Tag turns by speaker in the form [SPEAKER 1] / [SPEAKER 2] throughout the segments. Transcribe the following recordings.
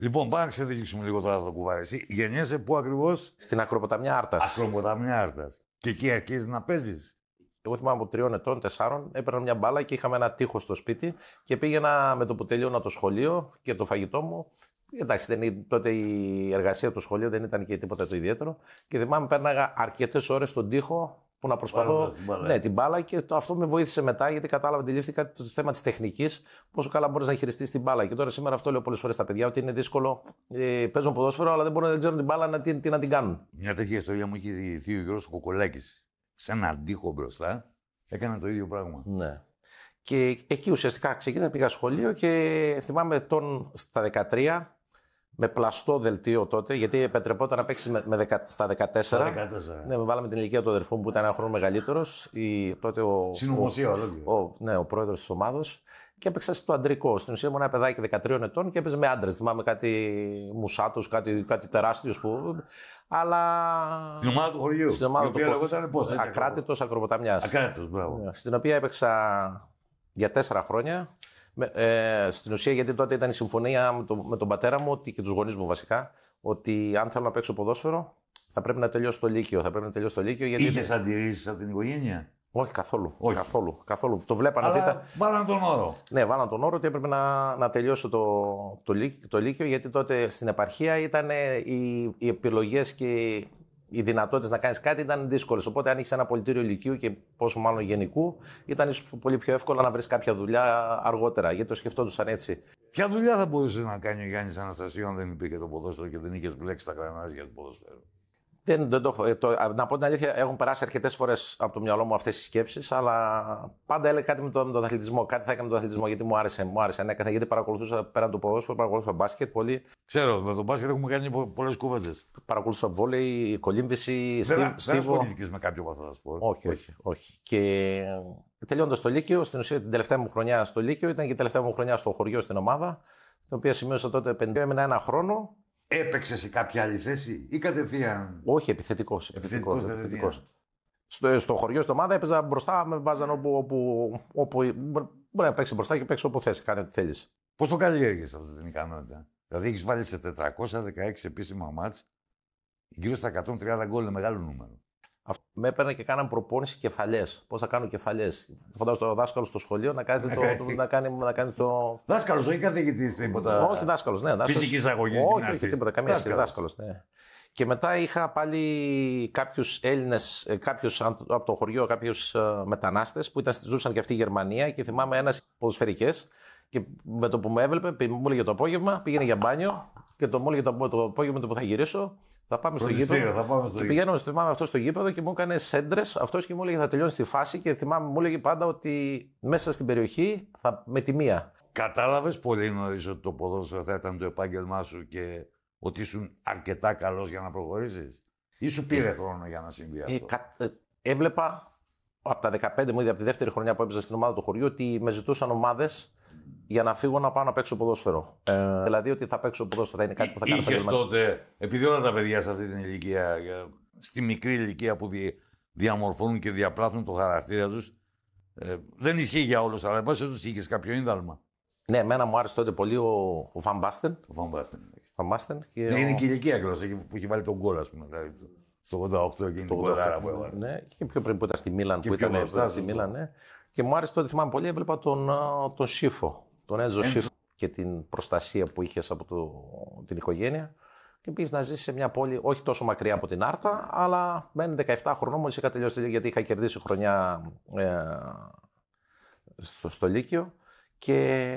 [SPEAKER 1] Λοιπόν, πάμε να ξεδείξουμε λίγο τώρα το κουβάρι. Εσύ γεννιέσαι πού ακριβώς?
[SPEAKER 2] Στην Ακροποταμιά Άρτας.
[SPEAKER 1] Ακροποταμιά Άρτας. Και εκεί αρχίζεις να παίζεις.
[SPEAKER 2] Εγώ θυμάμαι από 3 ετών, 4, έπαιρνα μια μπάλα και είχαμε ένα τοίχο στο σπίτι και πήγαινα με το που τελείωνα το σχολείο και το φαγητό μου. Εντάξει, τότε η εργασία του σχολείου δεν ήταν και τίποτα το ιδιαίτερο. Και θυμάμαι πέρναγα αρκετές ώρες στον τοίχο που να προσπαθώ. Ναι, την μπάλα και αυτό με βοήθησε μετά γιατί κατάλαβα, αντιλήφθηκα το θέμα της τεχνικής, πόσο καλά μπορείς να χειριστείς την μπάλα. Και τώρα σήμερα αυτό λέω πολλές φορές στα παιδιά ότι είναι δύσκολο. Παίζουν ποδόσφαιρο, αλλά δεν ξέρουν την μπάλα τι να την κάνουν.
[SPEAKER 1] Μια τέτοια ιστορία μου είχε διηγηθεί ο Γιώργος Κοκολάκης. Σε έναν τοίχο μπροστά έκανε το ίδιο πράγμα.
[SPEAKER 2] Ναι. Και εκεί ουσιαστικά ξεκίνησα, πήγα σχολείο και θυμάμαι στα 13. Με πλαστό δελτίο τότε, γιατί επετρεπόταν να παίξει στα 14. Ναι, με βάλαμε την ηλικία του αδερφού μου που ήταν ένα χρόνο μεγαλύτερος. Τότε
[SPEAKER 1] συνωμοσία,
[SPEAKER 2] ο πρόεδρος της ομάδος. Και έπαιξα στο αντρικό. Στην ουσία ήμουν ένα παιδάκι 13 ετών και έπαιζε με άντρες. Θυμάμαι κάτι μουσάτους, κάτι τεράστιος που. Αλλά.
[SPEAKER 1] Στην ομάδα του χωριού.
[SPEAKER 2] Στην ομάδα του
[SPEAKER 1] χωριού.
[SPEAKER 2] Ακράτητος Ακροποταμιάς.
[SPEAKER 1] Ακράτητος, μπράβο.
[SPEAKER 2] Στην οποία έπαιξα για 4 χρόνια. Στην ουσία, γιατί τότε ήταν η συμφωνία με τον πατέρα μου και τους γονείς μου βασικά, ότι αν θέλω να παίξω ποδόσφαιρο θα πρέπει να τελειώσω το Λύκειο.
[SPEAKER 1] Είχες αντιρρήσεις από την οικογένεια?
[SPEAKER 2] Όχι, καθόλου. Καθόλου. Το βλέπανε.
[SPEAKER 1] Αλλά βάλαν τον όρο.
[SPEAKER 2] Ναι, βάλαν τον όρο ότι έπρεπε να τελειώσω το Λύκειο, γιατί τότε στην επαρχία ήταν οι επιλογές και οι δυνατότητες να κάνεις κάτι ήταν δύσκολες. Οπότε, αν είχες ένα πολιτήριο λυκείου και πόσο μάλλον γενικού, ήταν ίσως πολύ πιο εύκολο να βρεις κάποια δουλειά αργότερα, γιατί το σκεφτόντουσαν έτσι.
[SPEAKER 1] Ποια δουλειά θα μπορούσε να κάνει ο Γιάννης Αναστασίου αν δεν υπήρχε το ποδόσφαιρο και δεν είχες μπλέξει τα γρανάζια του ποδοσφαίρου?
[SPEAKER 2] Να πω την αλήθεια, έχουν περάσει αρκετές φορές από το μυαλό μου αυτές οι σκέψεις, αλλά πάντα έλεγα κάτι με τον αθλητισμό. Κάτι θα έκανα με τον αθλητισμό, γιατί μου άρεσε ανέκαθεν, γιατί παρακολουθούσα πέραν του ποδόσφαιρου, παρακολουθούσα μπάσκετ πολύ.
[SPEAKER 1] Ξέρω, με τον μπάσκετ έχουμε κάνει πολλές κουβέντες.
[SPEAKER 2] Παρακολουθούσα βόλεϊ, κολύμβηση, στίβο.
[SPEAKER 1] Δεν ασχολήθηκες με κάποιο από αυτά τα σπορ?
[SPEAKER 2] Όχι. Και τελειώντας το Λύκειο, στην ουσία την τελευταία μου χρονιά στο Λύκειο ήταν και η τελευταία μου χρονιά στο χωριό στην ομάδα, την οποία σημείωσα τότε 50. Έμεινα ένα χρόνο.
[SPEAKER 1] Έπαιξε σε κάποια άλλη θέση ή κατευθείαν?
[SPEAKER 2] Όχι, επιθετικός. Στο χωριό, στην ομάδα έπαιζα μπροστά, με βάζαν όπου μπορεί να παίξει μπροστά και παίξει όπου θες, κάνε ό,τι θέλεις.
[SPEAKER 1] Πώς το καλλιέργησες αυτή την ικανότητα? Δηλαδή έχεις βάλει σε 416 επίσημα μάτς γύρω στα 130 γκολ, είναι μεγάλο νούμερο.
[SPEAKER 2] Με έπαιρνε και κάναμε προπόνηση κεφαλιές. Πώς θα κάνω κεφαλιές. Φαντάζομαι το δάσκαλο στο σχολείο να κάνει το.
[SPEAKER 1] Δάσκαλος, όχι καθηγητής, τίποτα.
[SPEAKER 2] Όχι, δάσκαλος, ναι.
[SPEAKER 1] Φυσικής αγωγής,
[SPEAKER 2] όχι, τίποτα. Καμία σχέση. Δάσκαλος, ναι. Και μετά είχα πάλι κάποιους Έλληνες, από το χωριό, κάποιους μετανάστες που ζούσαν και αυτοί η Γερμανία και θυμάμαι ένας ποδοσφαιρικές. Και με το που με έβλεπε, μου έλεγε το απόγευμα, πήγαινε για μπάνιο και μου έλεγε το απόγευμα που θα γυρίσω, θα πάμε στο γήπεδο. Και πηγαίναμε, θυμάμαι αυτό στο γήπεδο και μου έκανε σέντρες αυτός και μου έλεγε θα τελειώνει τη φάση και θυμάμαι, μου έλεγε πάντα ότι μέσα στην περιοχή με τη μία.
[SPEAKER 1] Κατάλαβες πολύ νωρίς ότι το ποδόσφαιρο θα ήταν το επάγγελμά σου και ότι ήσουν αρκετά καλός για να προχωρήσεις? Ή σου πήρε χρόνο για να συμβεί αυτό?
[SPEAKER 2] Έβλεπα από τα 15 μου, ήδη από τη δεύτερη χρονιά που έπαιζα στην ομάδα του χωριού, ότι με ζητούσαν ομάδες για να φύγω να πάω να παίξω ποδόσφαιρο. Δηλαδή ότι θα παίξω ποδόσφαιρο, θα είναι κάτι που θα κάνω.
[SPEAKER 1] Είχες τότε, επειδή όλα τα παιδιά σε αυτή την ηλικία, στη μικρή ηλικία που διαμορφώνουν και διαπλάθουν το χαρακτήρα τους, δεν ισχύει για όλους, αλλά πώς τους είχες κάποιο ίνδαλμα?
[SPEAKER 2] Ναι, εμένα μου άρεσε τότε πολύ ο Φαν Μπάστεν.
[SPEAKER 1] Είναι και η ηλικία κλώσσα που έχει βάλει τον γκολ, ας πούμε. Δηλαδή, στο 88 εκείνη την κολάρα που έβαλε.
[SPEAKER 2] Ναι, και πιο πριν που ήταν στη Μίλαν. Στη Μίλαν, ναι. Και μου άρεσε τότε, θυμάμαι πολύ, έβλεπα τον Σίφο, τον Έντζο Σίφο και την προστασία που είχε από την οικογένεια. Και πήγες να ζήσεις σε μια πόλη όχι τόσο μακριά από την Άρτα, αλλά μένει 17 χρονών μόλις είχα τελειώσει, γιατί είχα κερδίσει χρονιά στο Λύκειο. Και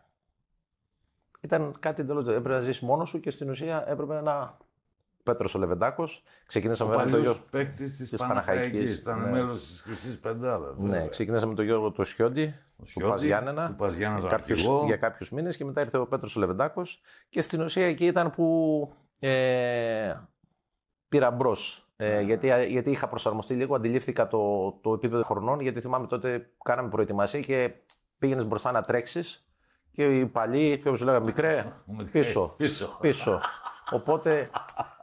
[SPEAKER 2] ήταν κάτι εντελώς. Έπρεπε να ζήσεις μόνος σου και στην ουσία έπρεπε να. Πέτρος ο Λεβεντάκος. Ξεκινήσαμε με τον Γιώργο.
[SPEAKER 1] Παίκτης της Παναχαϊκής. Ήταν μέλος της Χρυσής Πεντάδας.
[SPEAKER 2] Ναι, ξεκινήσαμε με τον Γιώργο το Σιόντι, του Πας Γιάννενα. Για κάποιους μήνες και μετά ήρθε ο Πέτρος ο Λεβεντάκος. Και στην ουσία εκεί ήταν που πήρα μπρος. Γιατί είχα προσαρμοστεί λίγο, αντιλήφθηκα το επίπεδο χρονών. Γιατί θυμάμαι τότε κάναμε προετοιμασία και πήγαινες μπροστά να τρέξεις. Και οι παλιοί, ποιος σου λέγανε, μικρέ, πίσω. Οπότε